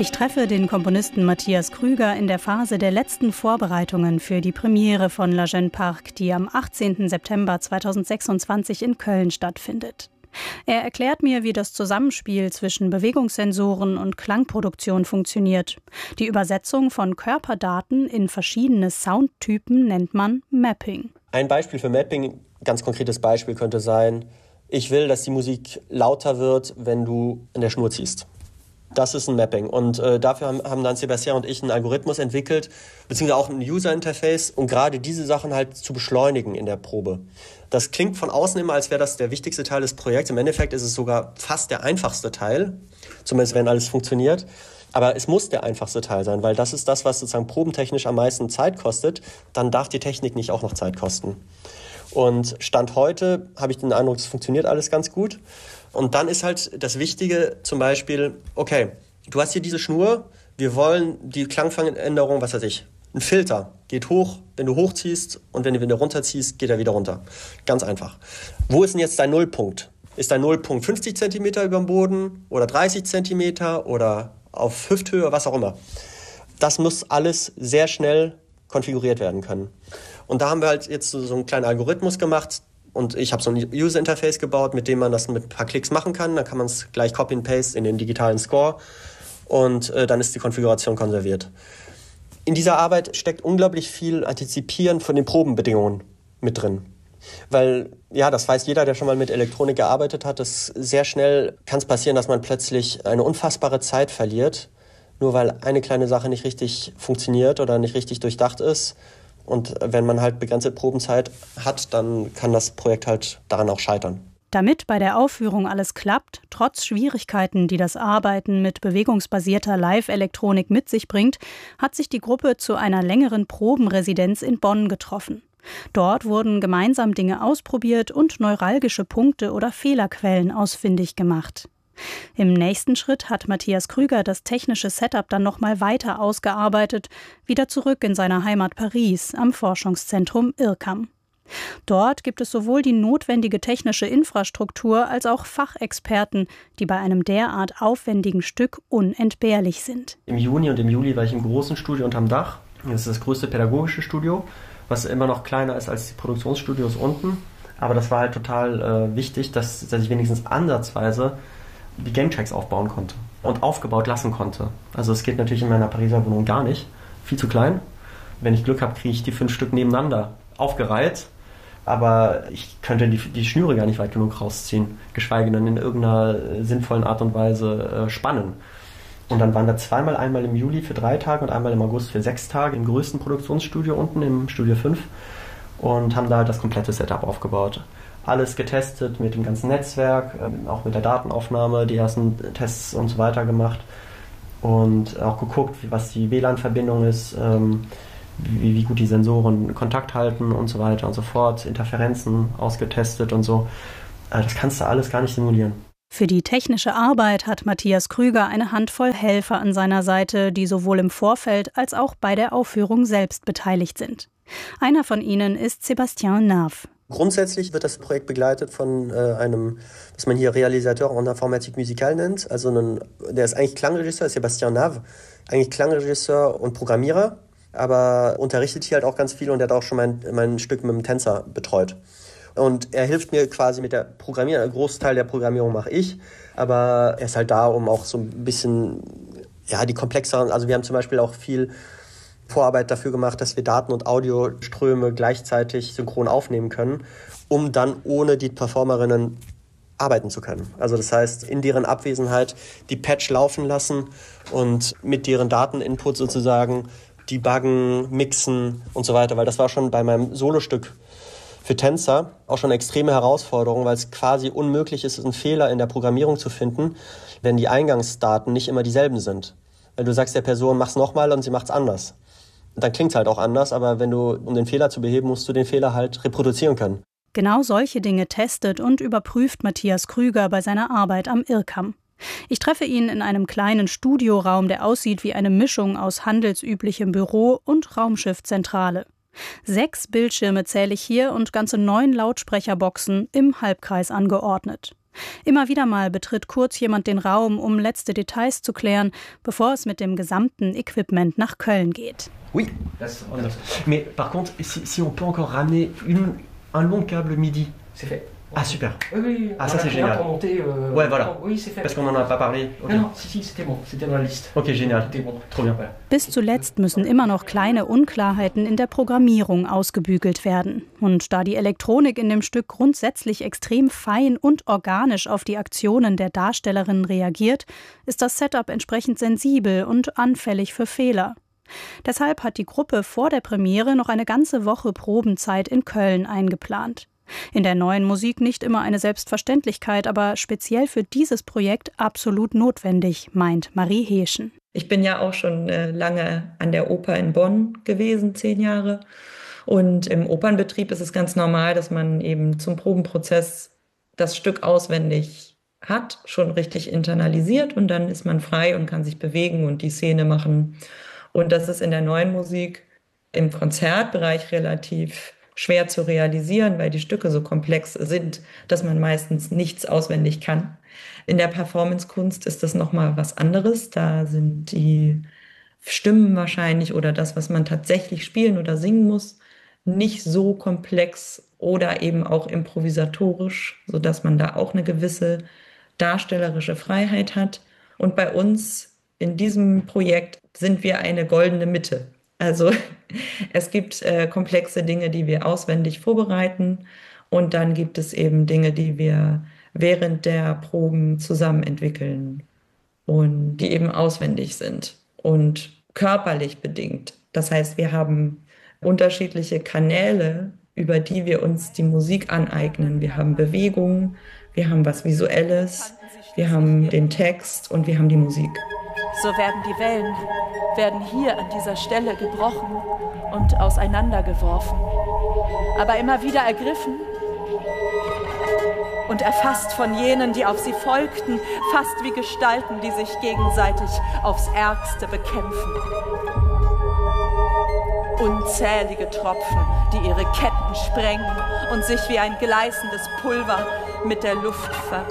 Ich treffe den Komponisten Matthias Krüger in der Phase der letzten Vorbereitungen für die Premiere von La Jeune Park, die am 18. September 2026 in Köln stattfindet. Er erklärt mir, wie das Zusammenspiel zwischen Bewegungssensoren und Klangproduktion funktioniert. Die Übersetzung von Körperdaten in verschiedene Soundtypen nennt man Mapping. Ein Beispiel für Mapping, ganz konkretes Beispiel könnte sein, ich will, dass die Musik lauter wird, wenn du an der Schnur ziehst. Das ist ein Mapping und dafür haben dann Sébastien und ich einen Algorithmus entwickelt, beziehungsweise auch ein User-Interface, um gerade diese Sachen halt zu beschleunigen in der Probe. Das klingt von außen immer, als wäre das der wichtigste Teil des Projekts. Im Endeffekt ist es sogar fast der einfachste Teil, zumindest wenn alles funktioniert. Aber es muss der einfachste Teil sein, weil das ist das, was sozusagen probentechnisch am meisten Zeit kostet. Dann darf die Technik nicht auch noch Zeit kosten. Und Stand heute habe ich den Eindruck, es funktioniert alles ganz gut. Und dann ist halt das Wichtige zum Beispiel, okay, du hast hier diese Schnur, wir wollen die Klangfangänderung, was weiß ich, ein Filter geht hoch, wenn du hochziehst und wenn du wieder runterziehst, geht er wieder runter. Ganz einfach. Wo ist denn jetzt dein Nullpunkt? Ist dein Nullpunkt 50 cm über dem Boden oder 30 cm oder auf Hüfthöhe, was auch immer? Das muss alles sehr schnell konfiguriert werden können. Und da haben wir halt jetzt so einen kleinen Algorithmus gemacht und ich habe so ein User-Interface gebaut, mit dem man das mit ein paar Klicks machen kann. Dann kann man es gleich copy and paste in den digitalen Score und dann ist die Konfiguration konserviert. In dieser Arbeit steckt unglaublich viel Antizipieren von den Probenbedingungen mit drin. Weil, ja, das weiß jeder, der schon mal mit Elektronik gearbeitet hat, dass sehr schnell kann es passieren, dass man plötzlich eine unfassbare Zeit verliert, nur weil eine kleine Sache nicht richtig funktioniert oder nicht richtig durchdacht ist. Und wenn man halt begrenzte Probenzeit hat, dann kann das Projekt halt daran auch scheitern. Damit bei der Aufführung alles klappt, trotz Schwierigkeiten, die das Arbeiten mit bewegungsbasierter Live-Elektronik mit sich bringt, hat sich die Gruppe zu einer längeren Probenresidenz in Bonn getroffen. Dort wurden gemeinsam Dinge ausprobiert und neuralgische Punkte oder Fehlerquellen ausfindig gemacht. Im nächsten Schritt hat Matthias Krüger das technische Setup dann nochmal weiter ausgearbeitet, wieder zurück in seiner Heimat Paris am Forschungszentrum IRCAM. Dort gibt es sowohl die notwendige technische Infrastruktur als auch Fachexperten, die bei einem derart aufwendigen Stück unentbehrlich sind. Im Juni und im Juli war ich im großen Studio unterm Dach. Das ist das größte pädagogische Studio, was immer noch kleiner ist als die Produktionsstudios unten. Aber das war halt total wichtig, dass ich wenigstens ansatzweise die Game-Tracks aufbauen konnte und aufgebaut lassen konnte. Also es geht natürlich in meiner Pariser Wohnung gar nicht. Viel zu klein. Wenn ich Glück habe, kriege ich die 5 Stück nebeneinander aufgereiht. Aber ich könnte die Schnüre gar nicht weit genug rausziehen, geschweige denn in irgendeiner sinnvollen Art und Weise spannen. Und dann waren wir zweimal, einmal im Juli für 3 Tage und einmal im August für 6 Tage im größten Produktionsstudio unten, im Studio 5 und haben da halt das komplette Setup aufgebaut. Alles getestet mit dem ganzen Netzwerk, auch mit der Datenaufnahme, die ersten Tests und so weiter gemacht und auch geguckt, was die WLAN-Verbindung ist, wie gut die Sensoren Kontakt halten und so weiter und so fort, Interferenzen ausgetestet und so. Das kannst du alles gar nicht simulieren. Für die technische Arbeit hat Matthias Krüger eine Handvoll Helfer an seiner Seite, die sowohl im Vorfeld als auch bei der Aufführung selbst beteiligt sind. Einer von ihnen ist Sébastien Nave. Grundsätzlich wird das Projekt begleitet von einem, was man hier Réalisateur en informatique musicale nennt. Also der ist eigentlich Klangregisseur, Sébastien Nave, eigentlich Klangregisseur und Programmierer, aber unterrichtet hier halt auch ganz viel und er hat auch schon mein Stück mit dem Tänzer betreut. Und er hilft mir quasi mit der Programmierung. Ein Großteil der Programmierung mache ich, aber er ist halt da, um auch so ein bisschen, ja, die komplexeren, also wir haben zum Beispiel auch viel Vorarbeit dafür gemacht, dass wir Daten- und Audioströme gleichzeitig synchron aufnehmen können, um dann ohne die Performerinnen arbeiten zu können. Also das heißt, in deren Abwesenheit die Patch laufen lassen und mit deren Dateninput sozusagen debuggen, mixen und so weiter, weil das war schon bei meinem Solostück für Tänzer auch schon eine extreme Herausforderung, weil es quasi unmöglich ist, einen Fehler in der Programmierung zu finden, wenn die Eingangsdaten nicht immer dieselben sind. Wenn du sagst der Person, mach's nochmal und sie macht's anders. Dann klingt's halt auch anders, aber um den Fehler zu beheben, musst du den Fehler halt reproduzieren können. Genau solche Dinge testet und überprüft Matthias Krüger bei seiner Arbeit am IRCAM. Ich treffe ihn in einem kleinen Studioraum, der aussieht wie eine Mischung aus handelsüblichem Büro und Raumschiffzentrale. 6 Bildschirme zähle ich hier und ganze 9 Lautsprecherboxen im Halbkreis angeordnet. Immer wieder mal betritt kurz jemand den Raum, um letzte Details zu klären, bevor es mit dem gesamten Equipment nach Köln geht. Oui, mais par contre, si on peut encore ramener un long câble MIDI. C'est fait. Ah super. Oui, ah ça c'est génial. Pour monter, ouais voilà. Oui, c'est fait. Parce qu'on n'en a pas parlé. Okay. Non, si, c'était bon, c'était dans la liste. Okay, génial. C'était bon. Trop bien. Bis zuletzt müssen immer noch kleine Unklarheiten in der Programmierung ausgebügelt werden. Und da die Elektronik in dem Stück grundsätzlich extrem fein und organisch auf die Aktionen der Darstellerinnen reagiert, ist das Setup entsprechend sensibel und anfällig für Fehler. Deshalb hat die Gruppe vor der Premiere noch eine ganze Woche Probenzeit in Köln eingeplant. In der neuen Musik nicht immer eine Selbstverständlichkeit, aber speziell für dieses Projekt absolut notwendig, meint Marie Heeschen. Ich bin ja auch schon lange an der Oper in Bonn gewesen, 10 Jahre. Und im Opernbetrieb ist es ganz normal, dass man eben zum Probenprozess das Stück auswendig hat, schon richtig internalisiert und dann ist man frei und kann sich bewegen und die Szene machen. Und das ist in der neuen Musik im Konzertbereich relativ schwer zu realisieren, weil die Stücke so komplex sind, dass man meistens nichts auswendig kann. In der Performancekunst ist das nochmal was anderes. Da sind die Stimmen wahrscheinlich oder das, was man tatsächlich spielen oder singen muss, nicht so komplex oder eben auch improvisatorisch, sodass man da auch eine gewisse darstellerische Freiheit hat. Und bei uns in diesem Projekt sind wir eine goldene Mitte. Also es gibt komplexe Dinge, die wir auswendig vorbereiten und dann gibt es eben Dinge, die wir während der Proben zusammen entwickeln und die eben auswendig sind und körperlich bedingt. Das heißt, wir haben unterschiedliche Kanäle, über die wir uns die Musik aneignen. Wir haben Bewegungen, wir haben was Visuelles, wir haben den Text und wir haben die Musik. So werden die Wellen, werden hier an dieser Stelle gebrochen und auseinandergeworfen, aber immer wieder ergriffen und erfasst von jenen, die auf sie folgten, fast wie Gestalten, die sich gegenseitig aufs Ärgste bekämpfen. Unzählige Tropfen, die ihre Ketten sprengen und sich wie ein gleißendes Pulver mit der Luft verbinden.